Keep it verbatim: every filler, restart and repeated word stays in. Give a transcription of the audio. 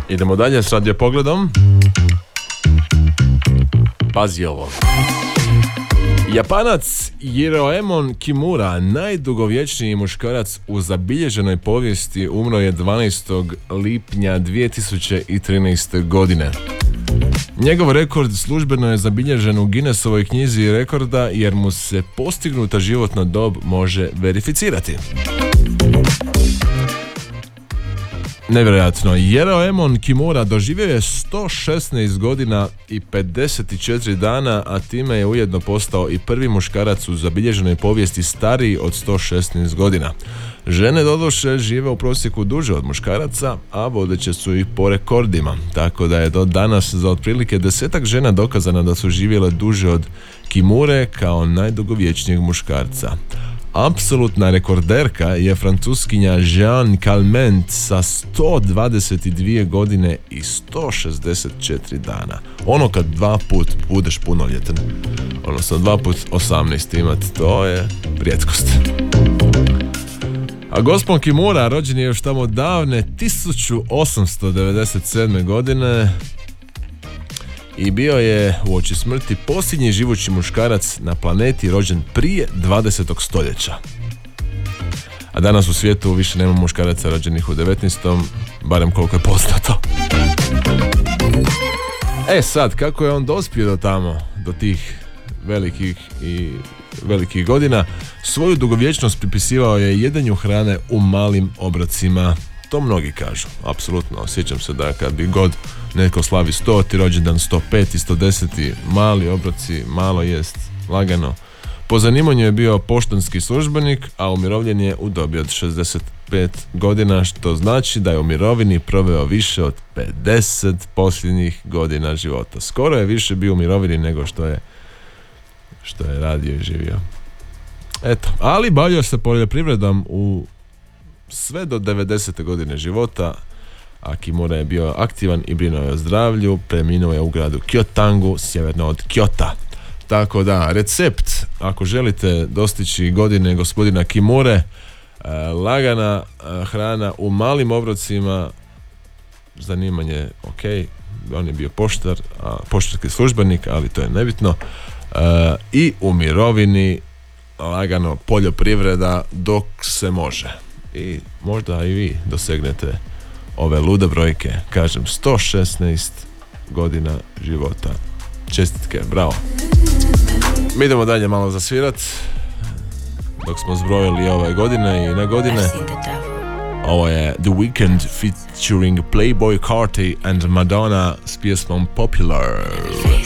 Idemo dalje s Radio Pogledom. Pazi ovo. Japanac Jiroemon Kimura, najdugovječniji muškarac u zabilježenoj povijesti, umro je dvanaestog lipnja dvije tisuće trinaeste. godine. Njegov rekord službeno je zabilježen u Guinnessovoj knjizi rekorda jer mu se postignuta životna dob može verificirati. Nevjerojatno, Jiroemon Kimura doživio je sto šesnaest godina i pedeset četiri dana, a time je ujedno postao i prvi muškarac u zabilježenoj povijesti stariji od sto šesnaest godina. Žene doduše žive u prosjeku duže od muškaraca, a vodeće su i po rekordima, tako da je do danas za otprilike desetak žena dokazano da su živjele duže od Kimure kao najdugovječnijeg muškarca. Apsolutna rekorderka je francuskinja Jeanne Calment sa sto dvadeset dvije godine i sto šezdeset četiri dana. Ono kad dva put budeš punoljetan, odnosno dva put osamnaest imati, to je rijetkost. A gospon Kimura rođen je još tamo davne tisuću osamsto devedeset sedme. godine i bio je uoči smrti posljednji živući muškarac na planeti rođen prije dvadesetog stoljeća. A danas u svijetu više nema muškaraca rođenih u devetnaestom. barem koliko je poznato. E sad, kako je on dospio do tamo, do tih velikih i velikih godina, svoju dugovječnost pripisivao je jedanju hrane u malim obrocima. To mnogi kažu, apsolutno. Sjećam se da kad bi god netko slavi stoti rođendan, sto peti, sto deseti, mali obroci, malo jest, lagano. Po zanimanju je bio poštanski službenik, a umirovljen je u dobi od šezdeset pet godina, što znači da je u mirovini proveo više od pedeset posljednjih godina života. Skoro je više bio u mirovini nego što je što je radio i živio. Eto, ali bavio se poljoprivredom u sve do devedesete godine života, a Kimura je bio aktivan i brinuo je o zdravlju. Preminuo je u gradu Kyotangu, sjeverno od Kyota. Tako da, recept, ako želite dostići godine gospodina Kimure, eh, lagana eh, hrana u malim obrocima, zanimanje, ok, on je bio poštar, a, poštarski službenik, ali to je nebitno, eh, i u mirovini, lagano poljoprivreda dok se može. I možda i vi dosegnete ove lude brojke, kažem, sto šesnaest godina života. Čestitke, bravo. Mi idemo dalje malo zasvirat, dok smo zbrojili ove godine i na godine. Ovo je The Weeknd featuring Playboy Carti and Madonna s pjesmom Popular.